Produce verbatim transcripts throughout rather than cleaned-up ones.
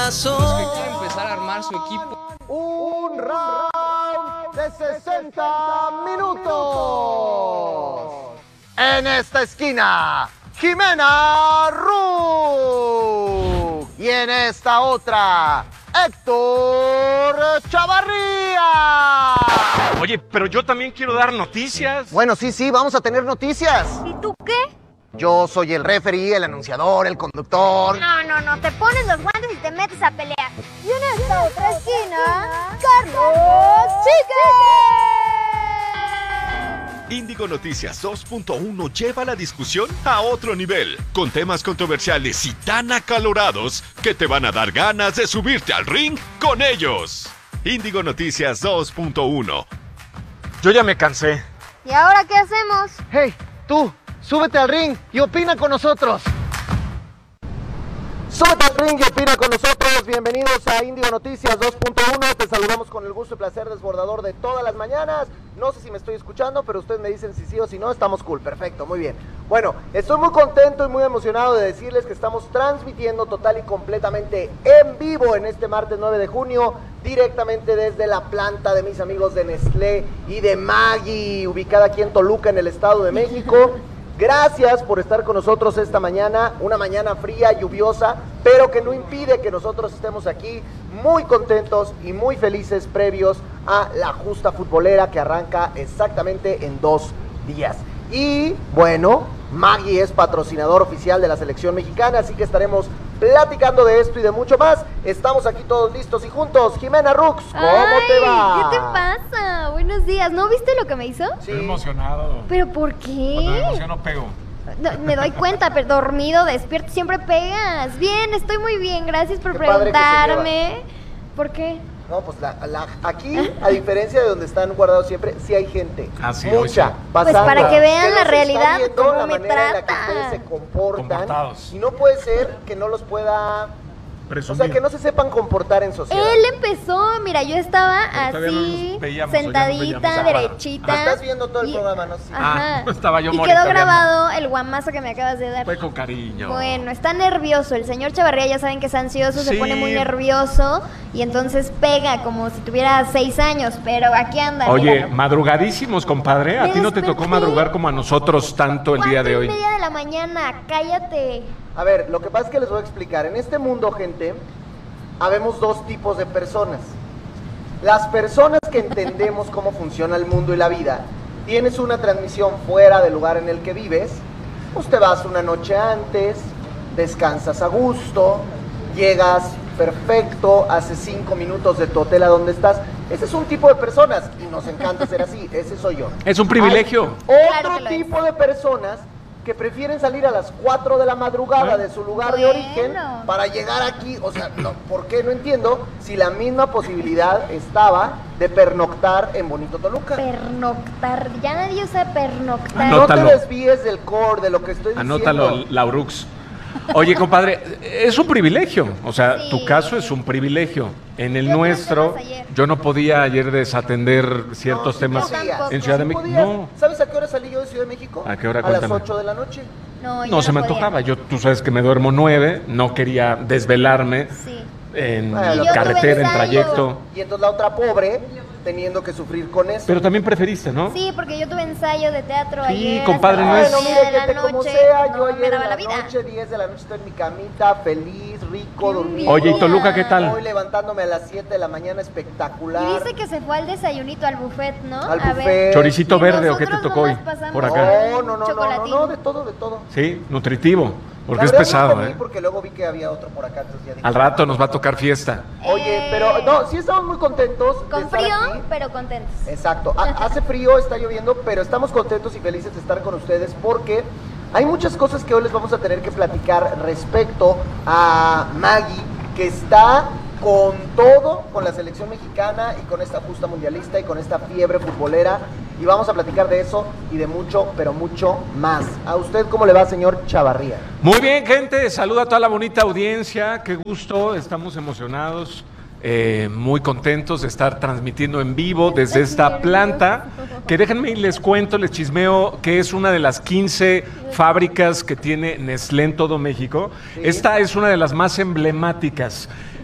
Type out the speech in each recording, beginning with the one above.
corazón. Los que quieren empezar a armar su equipo. Un round de sesenta minutos. En esta esquina, Jimena Rux. Y en esta otra, Héctor Chavarría. Oye, pero yo también quiero dar noticias. Bueno, sí, sí, vamos a tener noticias. ¿Y tú qué? Yo soy el referee, el anunciador, el conductor. No, no, no, te pones los guantes y te metes a pelear. Y en esta otra esquina, Carlos Chique. Índigo Noticias dos punto uno lleva la discusión a otro nivel, con temas controversiales y tan acalorados que te van a dar ganas de subirte al ring con ellos. Índigo Noticias dos punto uno. Yo ya me cansé. ¿Y ahora qué hacemos? Hey, tú, súbete al ring y opina con nosotros. Súbete al ring y opina con nosotros. Bienvenidos a Índigo Noticias dos punto uno. Te saludamos con el gusto y placer desbordador de todas las mañanas. No sé si me estoy escuchando, pero ustedes me dicen si sí o si no. Estamos cool, perfecto, muy bien. Bueno, estoy muy contento y muy emocionado de decirles que estamos transmitiendo total y completamente en vivo en este martes nueve de junio, directamente desde la planta de mis amigos de Nestlé y de Maggi, ubicada aquí en Toluca, en el Estado de México. Gracias por estar con nosotros esta mañana, una mañana fría, lluviosa, pero que no impide que nosotros estemos aquí muy contentos y muy felices previos a la justa futbolera que arranca exactamente en dos días. Y bueno, Maggi es patrocinador oficial de la selección mexicana, así que estaremos platicando de esto y de mucho más. Estamos aquí todos listos y juntos. Jimena Rux, ¿cómo Ay, te va? ¿qué te pasa? Buenos días. ¿No viste lo que me hizo? Sí. Estoy emocionado. ¿Pero por Cuando me qué? emociono pego. No, me doy cuenta, pero dormido, despierto, siempre pegas. Bien, estoy muy bien. Gracias por Qué padre que se preguntarme. ¿Por qué? No, pues la, la- aquí, a diferencia de donde están guardados siempre, sí hay gente. Ah, sí, hoy mucha, sí. pasando. Pues para que vean los la está realidad, viendo, cómo la me manera en la que trata. ustedes se comportan. Comportados. Y no puede ser que no los pueda... Presumir. O sea, que no se sepan comportar en sociedad. Él empezó, mira, yo estaba Pero todavía no así, nos veíamos, o ya nos sentadita, veíamos. Ah, derechita. Estás viendo todo el y- programa, ¿no? Sí. Ajá. Ah, estaba yo Y monitoreando. quedó grabado el guamazo que me acabas de dar. Fue con cariño. Bueno, está nervioso. El señor Chavarría ya saben que es ansioso, se Sí. pone muy nervioso y entonces pega como si tuviera seis años, pero aquí anda. Oye, míralo. madrugadísimos, compadre. ¿A Me ti no te tocó desperté. madrugar como a nosotros tanto el día de hoy? Cuatro y media de la mañana, cállate. A ver, lo que pasa es que les voy a explicar. En este mundo, gente, habemos dos tipos de personas. Las personas que entendemos cómo funciona el mundo y la vida. Tienes una transmisión fuera del lugar en el que vives, pues te vas una noche antes, descansas a gusto, llegas perfecto, haces cinco minutos de tu hotel a donde estás. Ese es un tipo de personas y nos encanta ser así, ese soy yo. Es un privilegio. Hay Claro otro que lo tipo de personas que prefieren salir a las cuatro de la madrugada de su lugar de Bueno. origen para llegar aquí. O sea, no, ¿por qué? No entiendo si la misma posibilidad estaba de pernoctar en Bonito Toluca. Pernoctar, ya nadie usa pernoctar. No te Anótalo. desvíes del core, de lo que estoy diciendo. Anótalo, Laurux. Oye, compadre, es un privilegio. O sea, Sí. tu caso es un privilegio. En el Yo tuve nuestro, temas ayer. yo no podía ayer desatender ciertos No, temas sí podías. en Ciudad de Sí México. podías. No, ¿Sabes a qué hora salí yo de Ciudad de México? ¿A qué hora? A las Cuéntame. ocho de la noche. No, yo no se me podía. antojaba. Yo, tú sabes que me duermo nueve, no quería desvelarme Sí. en Bueno, Y yo tuve carretera, en ensayo. trayecto. Y entonces la otra pobre teniendo que sufrir con eso. Pero también preferiste, ¿no? Sí, porque yo tuve ensayo de teatro Sí, ayer. compadre, hasta no las es- Bueno, diez mire, de que la te como noche, sea, no yo me ayer daba en la la vida. noche, diez de la noche estoy en mi camita, feliz, rico, Qué dormido. Oye, ¿y Toluca qué tal? Hoy levantándome a las siete de la mañana, espectacular. Y dice que se fue al desayunito, al buffet, ¿no? Al A ver. buffet. ¿Choricito Y verde o qué te nosotros tocó hoy? nomás pasamos Por acá. No, por no, no, no, no, chocolatín. no, de todo, de todo. Sí, nutritivo, porque La es verdad pesado, no comí ¿eh? porque luego vi que había otro por acá, entonces ya dije, Al rato nos va a tocar fiesta. Oye, Eh. pero no, sí estamos muy contentos de Con estar frío, aquí. pero contentos. Exacto, Ha- hace frío, está lloviendo, pero estamos contentos y felices de estar con ustedes porque hay muchas cosas que hoy les vamos a tener que platicar respecto a Maggi, que está con todo, con la selección mexicana y con esta justa mundialista y con esta fiebre futbolera. Y vamos a platicar de eso y de mucho, pero mucho más. ¿A usted cómo le va, señor Chavarría? Muy bien, gente, saluda a toda la bonita audiencia, qué gusto, estamos emocionados, eh, muy contentos de estar transmitiendo en vivo desde esta planta, que déjenme y les cuento, les chismeo, que es una de las quince fábricas que tiene Nestlé en todo México. Sí. Esta es una de las más emblemáticas.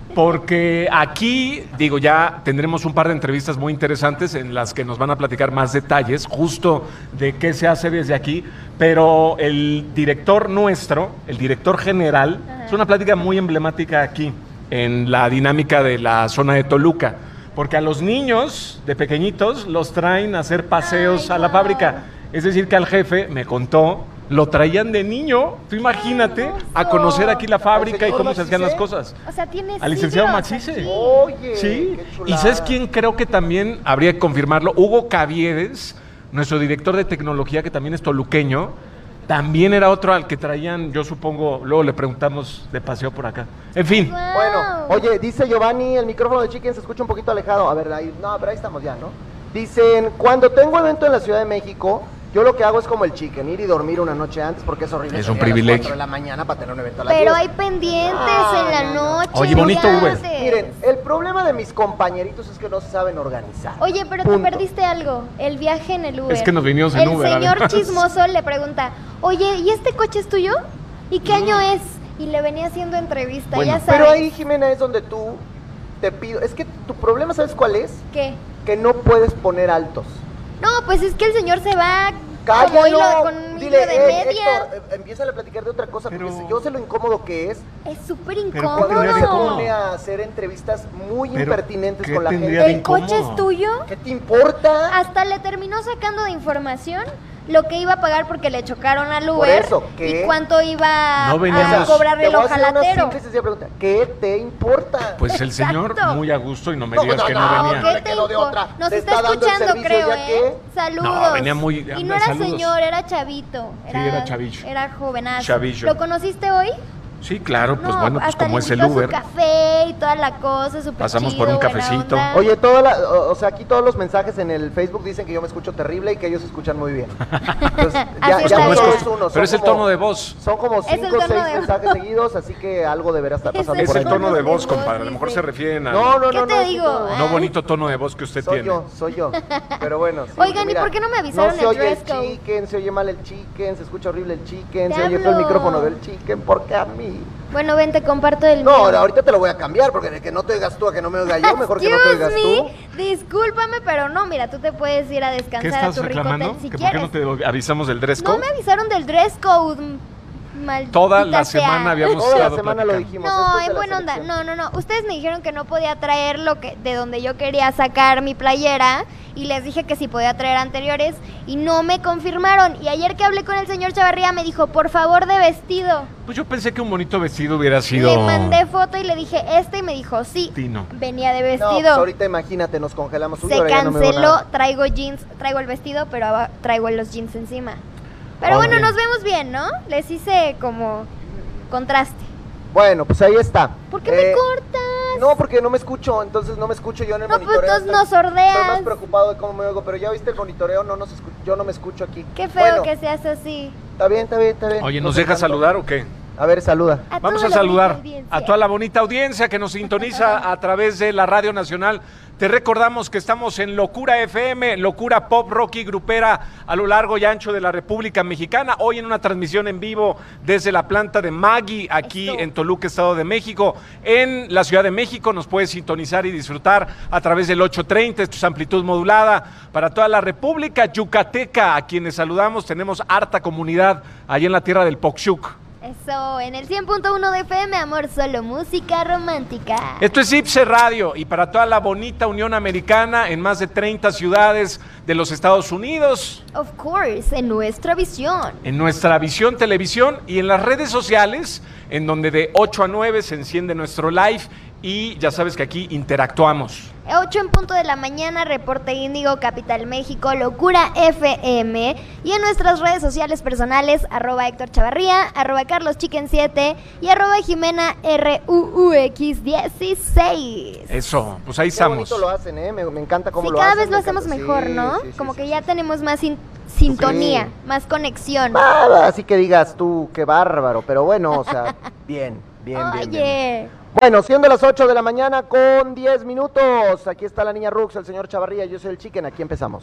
Porque aquí, digo, ya tendremos un par de entrevistas muy interesantes en las que nos van a platicar más detalles, justo de qué se hace desde aquí, pero el director nuestro, el director general, Ajá. es una plática muy emblemática aquí, en la dinámica de la zona de Toluca, porque a los niños de pequeñitos los traen a hacer paseos Ay, a la wow. fábrica, es decir, que al jefe me contó, lo traían de niño, tú imagínate, a conocer aquí la fábrica y cómo se hacían las cosas. O sea, tiene al licenciado Macice. Aquí. Oye, sí. ¿Y sabes quién creo que también habría que confirmarlo? Hugo Caviedes, nuestro director de tecnología, que también es toluqueño, también era otro al que traían, yo supongo, luego le preguntamos de paseo por acá. En fin. Wow. Bueno, oye, dice Giovanni, el micrófono de Chicken se escucha un poquito alejado. A ver, ahí, no, pero ahí estamos ya, ¿no? Dicen, cuando tengo evento en la Ciudad de México, yo lo que hago es como el Chicken, ir y dormir una noche antes porque es horrible. Es un privilegio. A las cuatro de la mañana para tener un evento a las Pero diez. hay pendientes Ah, en la no, no. noche. Oye, bonito ¿qué Uber. haces? Miren, el problema de mis compañeritos es que no se saben organizar. Oye, pero Punto. te perdiste algo, el viaje en el Uber. Es que nos vinimos en el Uber, El señor además. chismoso le pregunta, oye, ¿y este coche es tuyo? ¿Y qué año es? Y le venía haciendo entrevista, Bueno, ya sabes. Pero ahí, Jimena, es donde tú te pido. Es que tu problema, ¿sabes cuál es? ¿Qué? Que no puedes poner altos. No, pues es que el señor se va como Cállalo. hilo, con un Dile, hilo de eh, media. Héctor, eh, empieza a platicar de otra cosa, Pero- porque yo sé lo incómodo que es. Es súper ¿qué incómodo. tendría de Se incómodo? pone a hacer entrevistas muy Pero, impertinentes ¿qué con la tendría gente. de ¿El coche incómodo? es tuyo? ¿Qué te importa? Hasta le terminó sacando de información lo que iba a pagar porque le chocaron al Por Uber eso, ¿qué? y cuánto iba No veníamos- a cobrarle Te el voy a hacer una ojalatero. simple y sencilla pregunta. ¿Qué te importa? Pues el señor Exacto. muy a gusto y no me No, digas no, que no, no, venía. no ¿Qué le te quedó de impo- otra. Nos Te está, está dando el escuchando, servicio, creo, ¿ya ¿eh? qué? Saludos. No, venía muy- Y anda, no era saludos. señor, era chavito. Era, era chavillo. Era jovenazo. Chavillo. ¿Lo conociste hoy? Sí, claro, pues No, bueno, pues hasta como le es el invitó Uber. su café y toda la cosa, súper Pasamos chido, por un buena cafecito. onda. Oye, toda la, o, o sea, aquí todos los mensajes en el Facebook dicen que yo me escucho terrible y que ellos se escuchan muy bien. Entonces, ya, Así ya está no bien. solo es uno, Pero son es el como- tono de voz. Son como Es el cinco o tono seis de mensajes voz. seguidos, así que algo deberá estar Es pasando el Es por el ahí. tono de voz, voz, compadre. A lo mejor dice. se refieren a... No, no, ¿Qué no, te no, digo? no, no. No bonito tono de voz que usted Soy tiene. yo, soy yo. Pero bueno. sí, Oigan, porque ¿y mira, por qué no me avisaron no se el oye dress el code? chicken, se oye mal el chicken, se escucha horrible el chicken, Te se oye feo el hablo. micrófono del chicken, ¿por qué a mí? Bueno, ven, te comparto el No, mío. ahorita te lo voy a cambiar, porque de que no te oigas tú a que no me oiga yo, mejor que no te oigas Excuse tú. me, discúlpame, pero no, mira, tú te puedes ir a ¿Qué descansar a estás tu rico reclamando? hotel si ¿Que ¿Por qué quieres. no te avisamos del dress No code? me avisaron del dress code, maldita Toda la sea. semana habíamos Toda la estado semana lo platicando. dijimos. No, esto es de en la buena onda. selección. No, no, no. Ustedes me dijeron que no podía traer lo que de donde yo quería sacar mi playera y les dije que sí podía traer anteriores y no me confirmaron. Y ayer que hablé con el señor Chavarría me dijo, por favor, de vestido. Pues yo pensé que un bonito vestido hubiera sido... Le mandé foto y le dije este y me dijo, sí, Tino. venía de No, pues vestido. ahorita imagínate, nos congelamos. Uy, Se ahora ya no me veo canceló, nada. traigo jeans, traigo el vestido, pero aba- traigo los jeans encima. Pero Oye. bueno, nos vemos bien, ¿no? Les hice como contraste. Bueno, pues ahí está. ¿Por qué Eh, me cortas? No, porque no me escucho, entonces no me escucho yo en el No, pues, monitoreo. entonces estoy- nos sordeas. Estoy más preocupado de cómo me oigo, pero ya viste el monitoreo, no nos escu- yo no me escucho aquí. Qué feo Bueno, que seas así. Está bien, está bien, está bien. Oye, No ¿nos sé dejas tanto. saludar o qué? A ver, saluda. A Vamos toda a la saludar bonita audiencia. a toda la bonita audiencia que nos sintoniza a través de la Radio Nacional. Te recordamos que estamos en Locura F M, Locura Pop, Rock y Grupera a lo largo y ancho de la República Mexicana. Hoy en una transmisión en vivo desde la planta de Maggie, aquí Esto. en Toluca, Estado de México. En la Ciudad de México nos puedes sintonizar y disfrutar a través del ocho treinta, esto es amplitud modulada. Para toda la República Yucateca, a quienes saludamos, tenemos harta comunidad allí en la tierra del Poxuc. Eso, en el cien punto uno de F M, amor, solo música romántica. Esto es Ipse Radio y para toda la bonita Unión Americana en más de treinta ciudades de los Estados Unidos, Of course, en nuestra visión. en nuestra visión televisión y en las redes sociales, en donde de ocho a nueve se enciende nuestro live y ya sabes que aquí interactuamos. ocho en punto de la mañana, Reporte Índigo, Capital México, Locura F M. Y en nuestras redes sociales personales, arroba Héctor Chavarría, arroba Carlos Chicken siete y arroba Jimena R U U X dieciséis. Eso, pues ahí Qué estamos. bonito lo hacen, ¿eh? Me, me encanta cómo Sí, lo cada hacen. vez lo me hacemos encanta. mejor, Sí, ¿no? sí, sí, Como sí, que sí, ya sí. tenemos más sin- sintonía, Sí. más conexión. Nada, así que digas tú, qué bárbaro, pero bueno, o sea, bien, bien, bien, bien. Oye, Bueno, siendo las ocho de la mañana con diez minutos, aquí está la niña Rux, el señor Chavarría, yo soy el Chicken, aquí empezamos.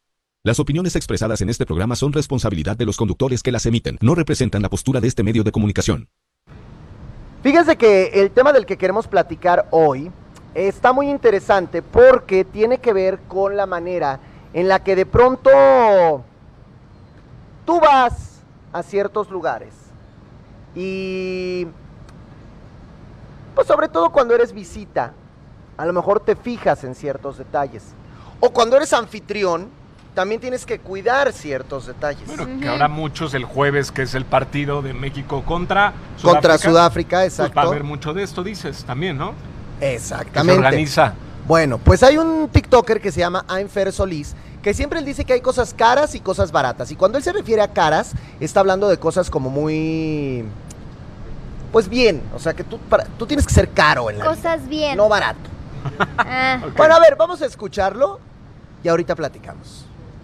Las opiniones expresadas en este programa son responsabilidad de los conductores que las emiten. No representan la postura de este medio de comunicación. Fíjense que el tema del que queremos platicar hoy está muy interesante porque tiene que ver con la manera en la que de pronto tú vas a ciertos lugares y pues sobre todo cuando eres visita, a lo mejor te fijas en ciertos detalles. O cuando eres anfitrión, también tienes que cuidar ciertos detalles. Bueno, uh-huh. que ahora muchos el jueves, que es el partido de México contra Sudáfrica. Contra Sudáfrica, exacto. Pues va a haber mucho de esto, dices, también, ¿no? Exactamente. Que se organiza. Bueno, pues hay un TikToker que se llama I'm Fer Solís, que siempre él dice que hay cosas caras y cosas baratas. Y cuando él se refiere a caras, está hablando de cosas como muy... Pues bien, o sea que tú, para, tú tienes que ser caro en la Cosas vida, bien. no barato. Ah. Okay. Bueno, a ver, vamos a escucharlo y ahorita platicamos.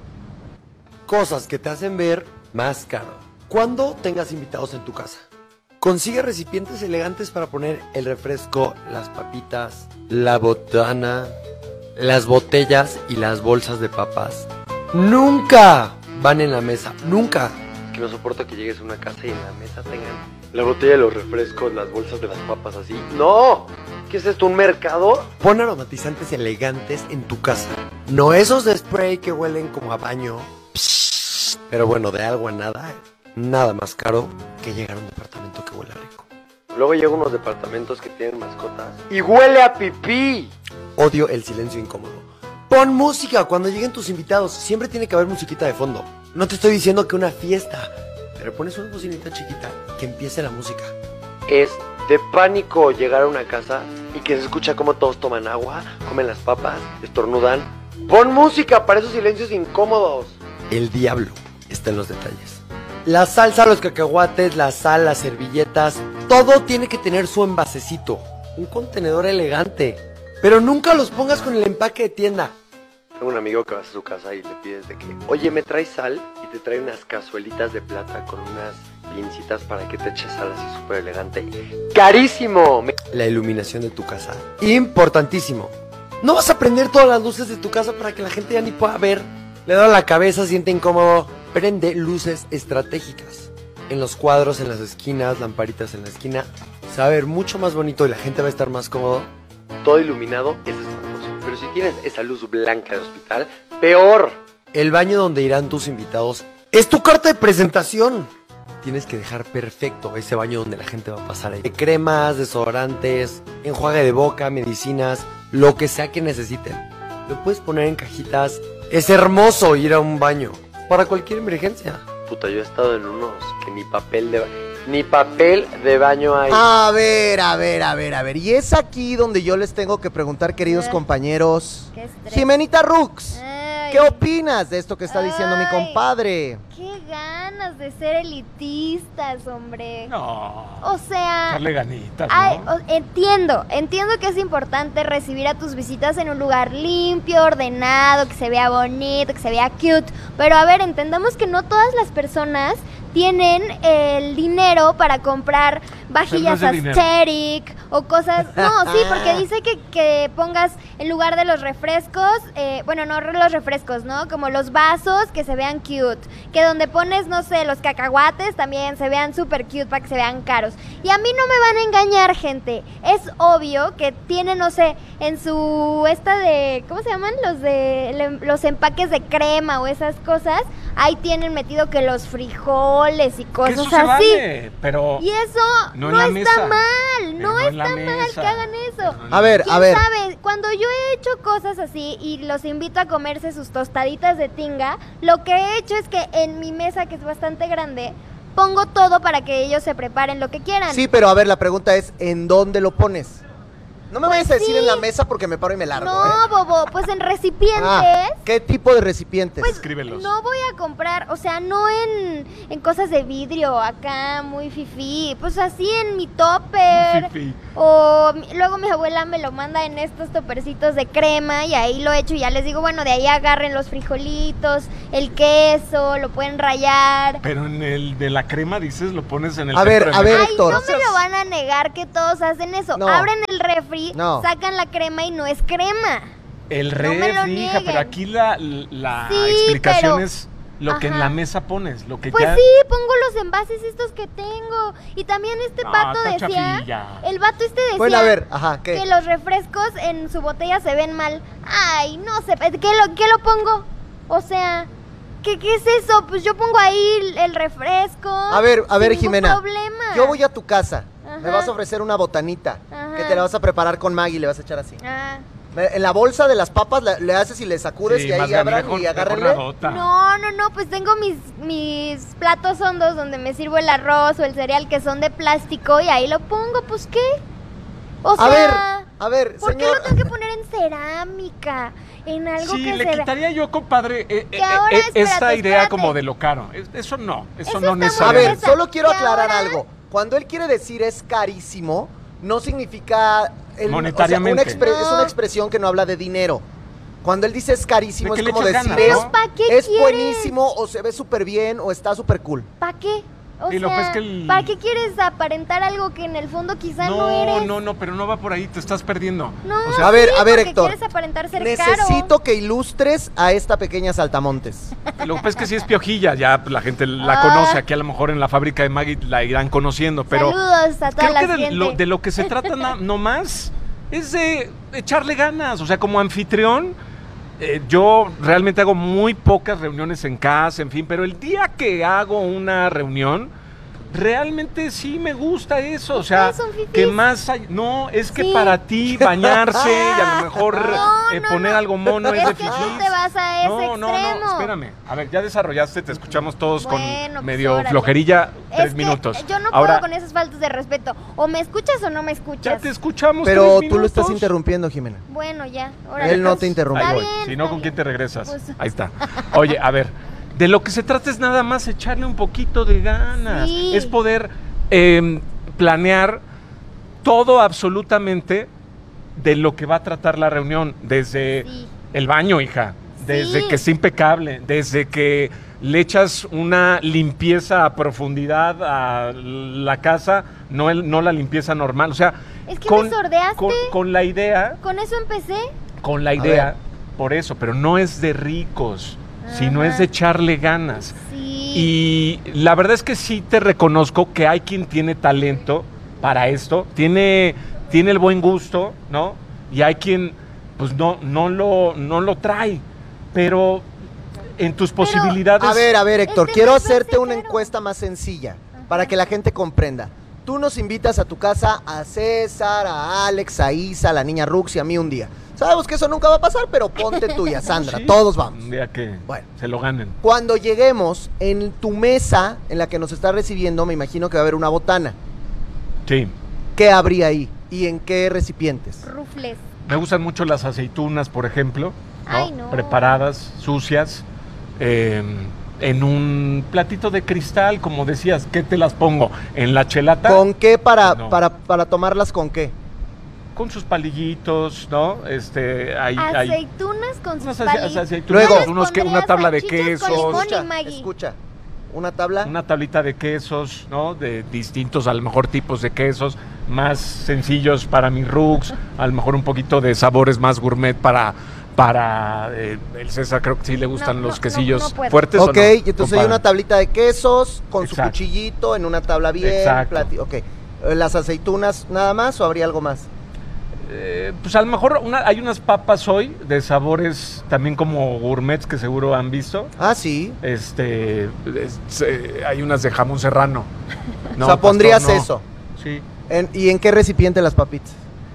Cosas que te hacen ver más caro. Cuando tengas invitados en tu casa, consigue recipientes elegantes para poner el refresco, las papitas, la botana, las botellas y las bolsas de papas. Nunca van en la mesa, nunca. Que no soporto que llegues a una casa y en la mesa tengan la botella de los refrescos, las bolsas de las papas así. ¡No! ¿Qué es esto, un mercado? Pon aromatizantes elegantes en tu casa. No esos de spray que huelen como a baño. Psst. Pero bueno, de algo a nada, nada más caro que llegar a un departamento que huele rico. Luego llegan unos departamentos que tienen mascotas y huele a pipí. Odio el silencio incómodo. Pon música cuando lleguen tus invitados. Siempre tiene que haber musiquita de fondo. No te estoy diciendo que una fiesta, pero pones una bocinita chiquita y que empiece la música. Es de pánico llegar a una casa y que se escucha como todos toman agua, comen las papas, estornudan. Pon música para esos silencios incómodos. El diablo está en los detalles. La salsa, los cacahuates, la sal, las servilletas, todo tiene que tener su envasecito. Un contenedor elegante. Pero nunca los pongas con el empaque de tienda. Tengo un amigo que vas a su casa y le pides de que, oye, ¿me traes sal? Y te trae unas cazuelitas de plata con unas pincitas para que te eches sal así súper elegante. ¡Carísimo! La iluminación de tu casa, importantísimo. No vas a prender todas las luces de tu casa para que la gente ya ni pueda ver. Le da la cabeza, siente incómodo. Prende luces estratégicas. En los cuadros, en las esquinas, lamparitas en la esquina. Se va a ver mucho más bonito y la gente va a estar más cómodo. Todo iluminado es espantoso. Pero si tienes esa luz blanca de hospital, peor. El baño donde irán tus invitados es tu carta de presentación. Tienes que dejar perfecto ese baño donde la gente va a pasar ahí. De cremas, desodorantes, enjuague de boca, medicinas, lo que sea que necesiten. Lo puedes poner en cajitas. Es hermoso ir a un baño para cualquier emergencia. Puta, yo he estado en unos que ni papel de baño, ni papel de baño hay. A ver, a ver, a ver, a ver. Y es aquí donde yo les tengo que preguntar, queridos Eh, compañeros. qué estrés. Jimenita Rux, Ay, ¿qué opinas de esto que está diciendo mi Ay. compadre? Qué ganas de ser elitistas, hombre. No. O sea, Echarle ganitas, ay, ¿no? o- entiendo, entiendo que es importante recibir a tus visitas en un lugar limpio, ordenado, que se vea bonito, que se vea cute. Pero a ver, entendamos que no todas las personas tienen el dinero para comprar vajillas Pero no es de dinero. aesthetic o cosas. No, sí, porque dice que, que pongas en lugar de los refrescos, eh, bueno, no los refrescos, ¿no? Como los vasos que se vean cute. Que donde pones, no sé, los cacahuates también se vean súper cute para que se vean caros. Y a mí no me van a engañar, gente. Es obvio que tiene, no sé, en su esta de, ¿cómo se llaman? Los de le- los empaques de crema o esas cosas. Ahí tienen metido que los frijoles y Que cosas eso se así. vale, pero Y eso no no, en la está mesa. mal, Pero no, no en la está mal mesa. que hagan eso. Pero no en A ver, ¿Quién a ver. sabe? Cuando yo he hecho cosas así y los invito a comerse sus tostaditas de tinga, lo que he hecho es que en mi mesa, que es bastante grande, pongo todo para que ellos se preparen lo que quieran. Sí, pero a ver, la pregunta es, ¿en dónde lo pones? No me vayas a decir sí. en la mesa porque me paro y me largo, No, ¿eh? bobo, pues en recipientes. Ah, ¿qué tipo de recipientes? Pues Escríbelos. no voy a comprar, o sea, no en, en cosas de vidrio acá, muy fifí, pues así en mi topper. Fifi. O mi- luego mi abuela me lo manda en estos topercitos de crema y ahí lo echo y ya les digo, bueno, de ahí agarren los frijolitos, el queso, lo pueden rayar. Pero en el de la crema, dices, lo pones en el A ver, centro a de ver, mesa. Ay, Héctor. no me lo van a negar que todos hacen eso. No. Abren el refri, No. sacan la crema y no es crema. El No me lo refri, hija, nieguen. pero aquí la, la Sí, explicación pero- es lo que en Ajá. la mesa pones, lo que Pues ya... sí, pongo los envases estos que tengo. Y también este No, vato está decía, chafilla. el vato este decía Bueno, a ver, ajá, ¿qué? que los refrescos en su botella se ven mal. Ay, no sé, ¿qué lo, qué lo pongo? O sea, ¿qué, qué es eso? Pues yo pongo ahí el, el refresco. A ver, a ver, sin ningún Jimena. problema. Yo voy a tu casa. Ajá. Me vas a ofrecer una botanita. Ajá. Que te la vas a preparar con Maggie y le vas a echar así. Ah. En la bolsa de las papas le, le haces y le sacudes Sí, y ahí más grande, abran mejor- y mejor agárrenle. una dota. No, no, no, pues tengo mis, mis platos hondos donde me sirvo el arroz o el cereal que son de plástico y ahí lo pongo, pues ¿qué? O sea, A ver, a ver, ¿por qué señor. lo tengo que poner en cerámica? En algo Sí, que le se vea. quitaría yo, compadre, eh, Que eh, ahora, eh, espérate, esa idea espérate. como de lo caro. Es- Eso no, eso, Eso no está muy A necesariamente. ver, Esa, solo quiero que aclarar ahora- algo. Cuando él quiere decir es carísimo, no significa el- Monetariamente. o sea, una expre- No. es una expresión que no habla de dinero. Cuando él dice es carísimo, De que es le como echas decir ganas, es, ¿no? ¿Pa' qué es quieres? buenísimo o se ve súper bien o está súper cool. ¿Para qué? O Y lo sea, pues que el- ¿para qué quieres aparentar algo que en el fondo quizá no, No, eres? no, no, pero no va por ahí, te estás perdiendo. No, O sea, A ver, sí, a ver, porque Héctor. quieres aparentar ser Necesito caro. que ilustres a esta pequeña saltamontes. lo que pasa es que sí es piojilla, ya pues, la gente la Ah. conoce, aquí a lo mejor en la fábrica de Maggie la irán conociendo, pero Saludos a toda creo la que de gente. lo, de lo que se trata na- nomás es de echarle ganas, o sea, como anfitrión, eh, yo realmente hago muy pocas reuniones en casa, en fin, pero el día que hago una reunión, realmente sí me gusta eso, o sea, Ustedes son fifís. que más hay, no, es que Sí. para ti bañarse y a lo mejor No, eh, no, poner no. algo mono es, Es de que tú fifís. te vas a ese no, no, extremo. no, espérame. A ver, ya desarrollaste, te escuchamos todos Bueno, con pues, medio órale. flojerilla, Es tres que minutos. yo no Ahora, puedo con esas faltas de respeto. O me escuchas o no me ya escuchas. te escuchamos Pero tres tú lo estás minutos. interrumpiendo, Jimena. Bueno, ya. órale, Él no pues. te interrumpe. Ahí Está voy. bien, Si no, está ¿con quién bien. te regresas? Pues- Ahí está. Oye, a ver, de lo que se trata es nada más echarle un poquito de ganas. Sí. Es poder eh, planear todo absolutamente de lo que va a tratar la reunión. Desde Sí. el baño, hija. Desde Sí. que esté impecable. Desde que le echas una limpieza a profundidad a la casa, no, el, no la limpieza normal. O sea, Es que con, me sordeaste. con, con la idea Con eso empecé. con la A idea, ver. por eso, pero no es de ricos, sino Ajá. es de echarle ganas. Sí. Y la verdad es que sí te reconozco que hay quien tiene talento para esto, tiene, tiene el buen gusto, ¿no? Y hay quien pues no, no, lo, no lo trae, pero en tus Pero, posibilidades... A ver, a ver, Héctor, Este quiero no es hacerte una caro. encuesta más sencilla para que la gente comprenda. Tú nos invitas a tu casa a César, a Alex, a Isa, a la niña Rux y a mí un día. Sabemos que eso nunca va a pasar, pero ponte tuya, Sandra. Sí, Todos vamos. Un día que Bueno. se lo ganen. Cuando lleguemos en tu mesa en la que nos está recibiendo, me imagino que va a haber una botana. Sí. ¿Qué habría ahí? ¿Y en qué recipientes? Rufles. Me gustan mucho las aceitunas, por ejemplo, ¿no? Ay, no. Preparadas, sucias, eh, en un platito de cristal, como decías. ¿Qué te las pongo? ¿En la chelata? ¿Con qué para, No. para, para tomarlas con qué? Con sus palillitos, ¿no? Este, hay, hay Aceitunas con sus unas ace- palitos. aceitunas, Luego. unos que, una Pondrías tabla de salchichas con quesos, limón. Escucha, y Maggi. escucha. Una tabla. una tablita de quesos, ¿no? De distintos, a lo mejor, tipos de quesos, más sencillos para mis rugs, a lo mejor un poquito de sabores más gourmet para, para eh, el César, creo que sí le gustan No, los no, quesillos no, no puedo. fuertes. ¿o Ok, no, y entonces hay compadre? una tablita de quesos con su Exacto. cuchillito en una tabla bien. Exacto. plati- ok. Eh, ¿Las aceitunas nada más o habría algo más? Eh, pues a lo mejor una- hay unas papas hoy de sabores también como gourmets que seguro han visto. Ah, sí. Este, es- eh, hay unas de jamón serrano. No, o sea, pondrías pastor, no. eso. Sí. En- ¿Y en qué recipiente las papitas?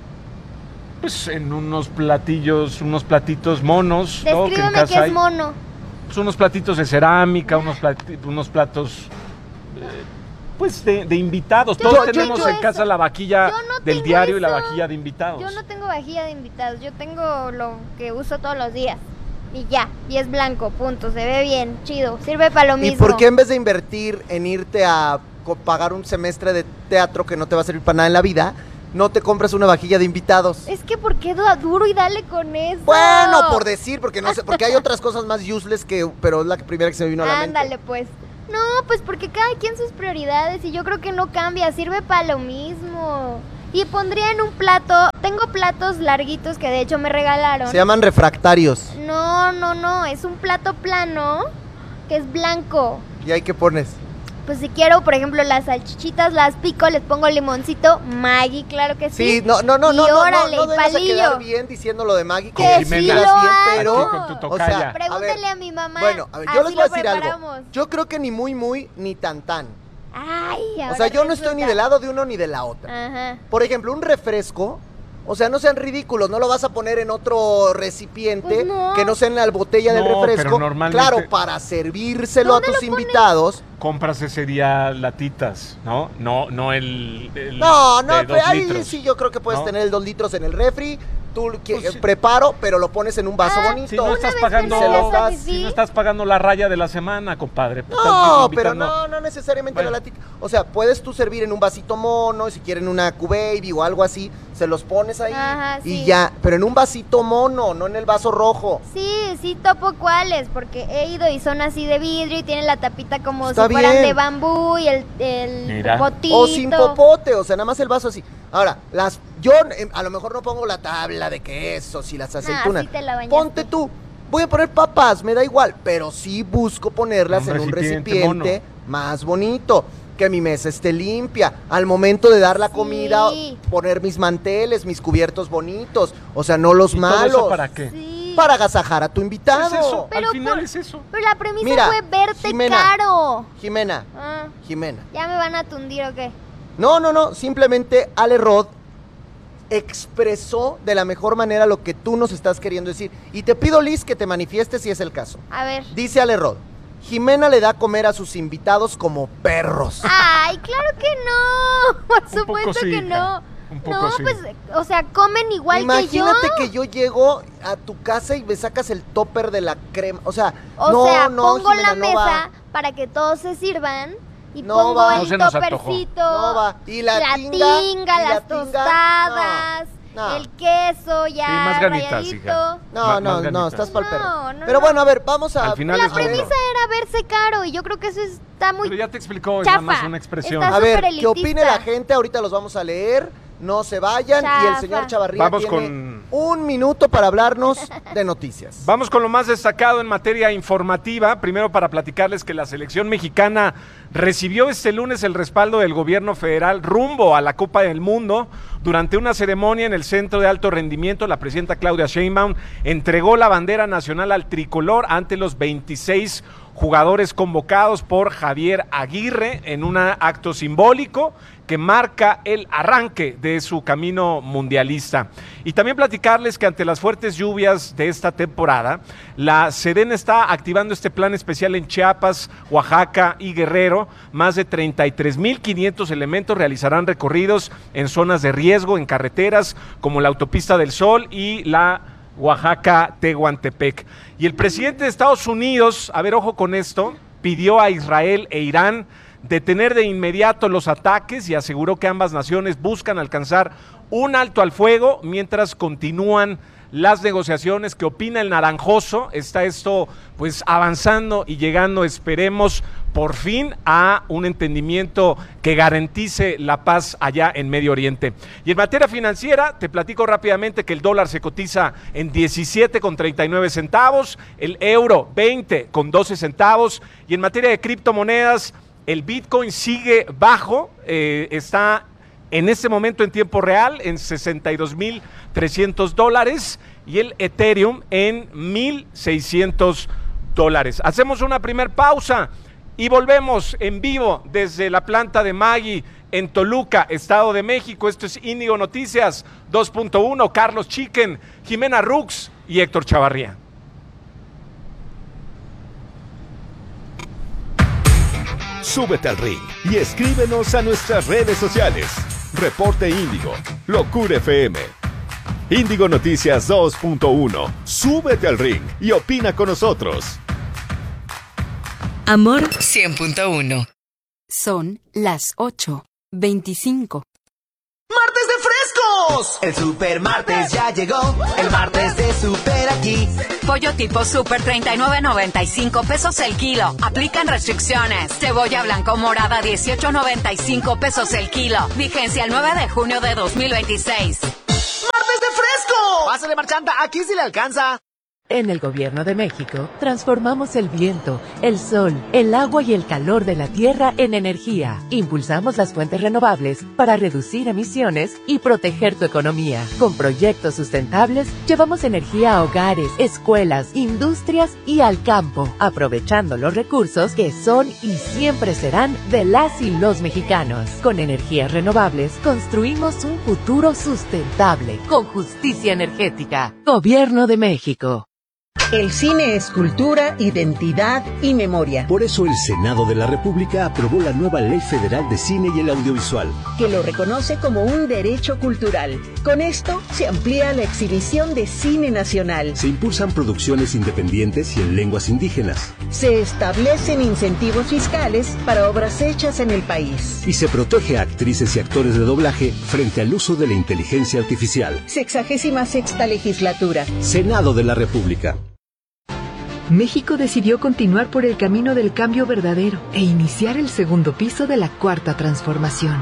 Pues en unos platillos, unos platitos monos, ¿no? Que en Descríbeme casa qué hay. es mono. Pues unos platitos de cerámica, unos, plati- unos platos, eh, pues de, de invitados. Yo- Todos yo tenemos tengo en casa eso. la vajilla Yo no del tengo diario y la eso. vajilla de invitados. Yo no tengo vajilla de invitados, yo tengo lo que uso todos los días. Y ya, y es blanco, punto, se ve bien, chido, sirve para lo ¿Y mismo. por qué en vez de invertir en irte a co- pagar un semestre de teatro que no te va a servir para nada en la vida, no te compras una vajilla de invitados? Es que ¿por qué da duro y dale con eso? Bueno, por decir, porque no sé, porque hay otras cosas más useless que, pero es la primera que se me vino a la mente. Ándale, pues. No, pues porque cada quien sus prioridades y yo creo que no cambia, sirve para lo mismo. Y pondría en un plato, tengo platos larguitos que de hecho me regalaron. Se llaman refractarios. No, no, no, es un plato plano que es blanco. ¿Y ahí qué pones? Pues si quiero, por ejemplo, las salchichitas las pico, les pongo limoncito, Maggi, claro que sí. Sí, no, no, no, y no, no, órale, no, no y debes de palillo. quedar bien diciendo lo de Maggi. Que como sí Jimena, lo bien, hago. pero, Aquí con tu o sea, tocaya. Pregúntale ver, a mi mamá. Bueno, a ver, yo así les voy a lo decir algo. preparamos. Yo creo que ni muy, muy, ni tan, tan. Ay, O ahora sea, yo no estoy ni resulta. del lado de uno ni de la otra. Ajá. Por ejemplo, un refresco, o sea, no sean ridículos, no lo vas a poner en otro recipiente Pues no. que no sea en la botella del No, refresco. pero normalmente- Claro, para servírselo a ¿Dónde tus lo pones? invitados. Compras ese día latitas, ¿no? No, no el, el No, no, de dos pero ahí litros. sí yo creo que puedes ¿no? tener el dos litros en el refri, tú que- Pues sí. preparo, pero lo pones en un vaso Ah, bonito. Si no Una estás vez pagando, que me lo das, si no estás pagando la raya de la semana, compadre. pues No, estás pero invitando- no, no necesariamente Bueno. la latita. O sea, puedes tú servir en un vasito mono, y si quieren una Q-Baby o algo así, se los pones ahí Ajá, y sí. ya, pero en un vasito mono, no en el vaso rojo. Sí, sí topo cuáles, porque he ido y son así de vidrio y tienen la tapita como Está si fueran bien. de bambú y el, el Mira. potito. O sin popote, o sea, nada más el vaso así. Ahora, las yo eh, a lo mejor no pongo la tabla de quesos y las aceitunas. sí te la bañaste. Ponte tú. Voy a poner papas, me da igual, pero sí busco ponerlas Un en un recipiente recipiente más bonito, que mi mesa esté limpia. Al momento de dar la Sí. comida, poner mis manteles, mis cubiertos bonitos, o sea, no los ¿Y todo malos. eso para qué? Sí. Para agasajar a tu invitado. Es eso, Pero al final por- es eso. Pero la premisa Mira, fue verte Jimena. caro. Jimena, Ah, Jimena. ¿ya me van a tundir o qué? No, no, no, simplemente Ale Rod expresó de la mejor manera lo que tú nos estás queriendo decir. Y te pido, Liz, que te manifiestes si es el caso. A ver. Dice Ale Rod, Jimena le da a comer a sus invitados como perros. Ay, claro que no. Por Un poco supuesto sí, que hija. no. Un poco no, sí. pues, o sea, comen igual Imagínate que yo. que yo llego a tu casa y me sacas el topper de la crema. O sea, O no, sea, no, pongo Jimena, la no mesa va. para que todos se sirvan y No pongo va. el No se nos antojó. topercito, No va. Y la la tinga, tinga, y la las tinga, tostadas, no, no. el queso ya Sí, más ganitas, rayadito. hija. No, Ma- no, más no, ganitas. estás para el perro. No, no, Pero no. bueno, a ver, vamos a... Al final La es bueno. premisa era verse caro y yo creo que eso está muy Pero ya te explicó, es nada más chafa. una expresión. Está A ver, súper ¿qué opine la elitista. gente? Ahorita los vamos a leer. No se vayan. Y el Chafa. señor Chavarría Vamos tiene con- un minuto para hablarnos de noticias. Vamos con lo más destacado en materia informativa. Primero para platicarles que la selección mexicana recibió este lunes el respaldo del gobierno federal rumbo a la Copa del Mundo. Durante una ceremonia en el Centro de Alto Rendimiento, la presidenta Claudia Sheinbaum entregó la bandera nacional al tricolor ante los veintiséis jugadores convocados por Javier Aguirre en un acto simbólico que marca el arranque de su camino mundialista. Y también platicarles que ante las fuertes lluvias de esta temporada, la Sedena está activando este plan especial en Chiapas, Oaxaca y Guerrero. Más de treinta y tres mil quinientos elementos realizarán recorridos en zonas de riesgo, en carreteras como la Autopista del Sol y la Oaxaca-Tehuantepec. Y el presidente de Estados Unidos, a ver, ojo con esto, pidió a Israel e Irán detener de inmediato los ataques y aseguró que ambas naciones buscan alcanzar un alto al fuego mientras continúan las negociaciones. ¿Qué opina el naranjoso? Está esto pues avanzando y llegando, esperemos, por fin a un entendimiento que garantice la paz allá en Medio Oriente. Y en materia financiera, te platico rápidamente que el dólar se cotiza en diecisiete con treinta y nueve centavos, el euro veinte con doce centavos, y en materia de criptomonedas, el Bitcoin sigue bajo, eh, está en este momento en tiempo real en sesenta y dos mil trescientos dólares y el Ethereum en mil seiscientos dólares. Hacemos una primer pausa y volvemos en vivo desde la planta de Maggi en Toluca, Estado de México. Esto es Índigo Noticias dos punto uno, Carlos Chicken, Jimena Rux y Héctor Chavarría. Súbete al ring y escríbenos a nuestras redes sociales. Reporte Índigo, Locura F M. Índigo Noticias dos punto uno. Súbete al ring y opina con nosotros. Amor cien punto uno. Son las ocho veinticinco. ¡Martes de frescos! El super martes ya llegó. El martes de super aquí. Pollo tipo super treinta y nueve noventa y cinco pesos el kilo. Aplican restricciones. Cebolla blanca o morada dieciocho noventa y cinco pesos el kilo. Vigencia el nueve de junio de dos mil veintiséis. ¡Martes de fresco! Pásale, marchanta, aquí sí le alcanza. En el Gobierno de México, transformamos el viento, el sol, el agua y el calor de la tierra en energía. Impulsamos las fuentes renovables para reducir emisiones y proteger tu economía. Con proyectos sustentables, llevamos energía a hogares, escuelas, industrias y al campo, aprovechando los recursos que son y siempre serán de las y los mexicanos. Con energías renovables, construimos un futuro sustentable, con justicia energética. Gobierno de México. El cine es cultura, identidad y memoria. Por eso el Senado de la República aprobó la nueva Ley Federal de Cine y el Audiovisual, que lo reconoce como un derecho cultural. Con esto se amplía la exhibición de cine nacional. Se impulsan producciones independientes y en lenguas indígenas. Se establecen incentivos fiscales para obras hechas en el país. Y se protege a actrices y actores de doblaje frente al uso de la inteligencia artificial. Sexagésima sexta legislatura. Senado de la República. México decidió continuar por el camino del cambio verdadero e iniciar el segundo piso de la cuarta transformación.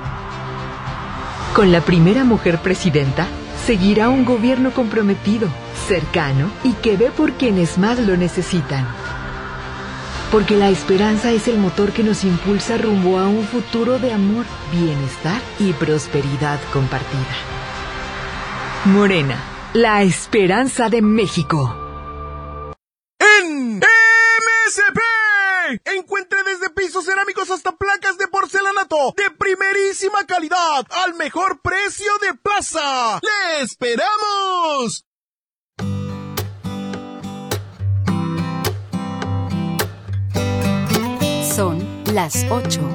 Con la primera mujer presidenta, seguirá un gobierno comprometido, cercano y que ve por quienes más lo necesitan. Porque la esperanza es el motor que nos impulsa rumbo a un futuro de amor, bienestar y prosperidad compartida. Morena, la esperanza de México. En M S P. Encuentre desde pisos cerámicos hasta placas de porcelanato de primerísima calidad al mejor precio de plaza. ¡Le esperamos! Son las ocho